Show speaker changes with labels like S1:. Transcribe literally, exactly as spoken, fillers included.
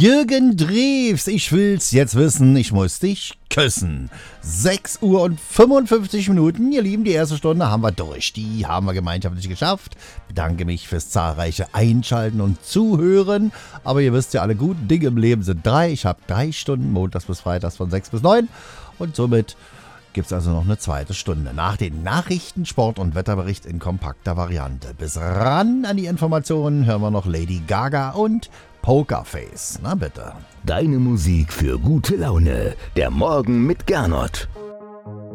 S1: Jürgen Drews, ich will's jetzt wissen, ich muss dich küssen. sechs Uhr und fünfundfünfzig Minuten, ihr Lieben, die erste Stunde haben wir durch. Die haben wir gemeinschaftlich geschafft. Bedanke mich fürs zahlreiche Einschalten und Zuhören. Aber ihr wisst ja, alle guten Dinge im Leben sind drei. Ich habe drei Stunden, montags bis freitags von sechs bis neun. Und somit gibt es also noch eine zweite Stunde. Nach den Nachrichten, Sport- und Wetterbericht in kompakter Variante. Bis ran an die Informationen hören wir noch Lady Gaga und Pokerface. Na bitte.
S2: Deine Musik für gute Laune. Der Morgen mit Gernot.